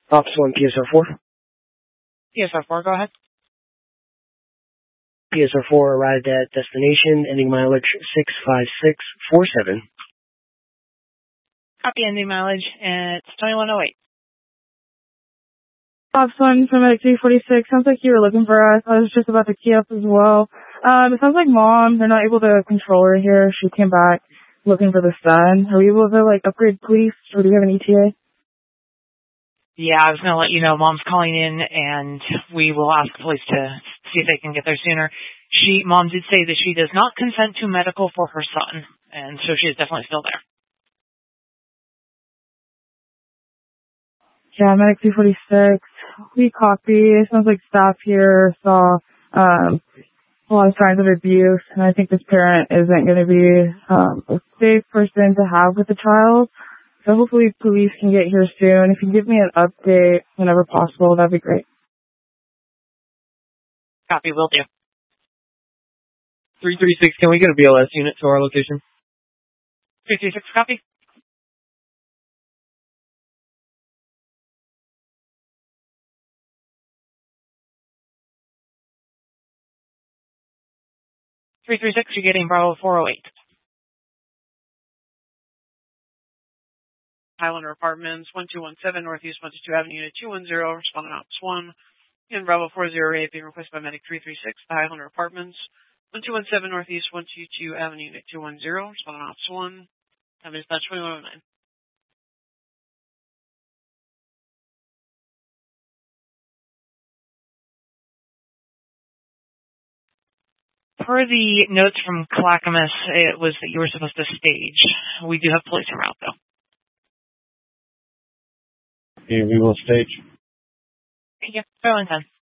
Ops 1, PSR4. PSR4, go ahead. PSR4 arrived at destination, ending mileage 65647. Copy, ending mileage, and it's 2108. Ops 1, Paramedic 346. Sounds like you were looking for us. I was just about to key up as well. It sounds like Mom, they're not able to control her here. She came back looking for the son. Are we able to, upgrade police, or do we have an ETA? Yeah, I was going to let you know Mom's calling in, and we will ask the police to see if they can get there sooner. Mom did say that she does not consent to medical for her son, and so she is definitely still there. Yeah, Medic 246. We copy. It sounds like staff here saw a lot of signs of abuse, and I think this parent isn't going to be a safe person to have with the child. So hopefully police can get here soon. If you can give me an update whenever possible, that'd be great. Copy, will do. 336, can we get a BLS unit to our location? 336, copy. You're getting Bravo 408. Highlander Apartments, 1217 Northeast 122 Avenue, Unit 210, responding Ops 1. In Bravo 408, being requested by Medic 336, the Highlander Apartments, 1217 Northeast 122 Avenue, Unit 210, responding Ops 1. Time is 2109. Per the notes from Clackamas, it was that you were supposed to stage. We do have police en route, though. Yeah, we will stage. Yeah, Fairland 10.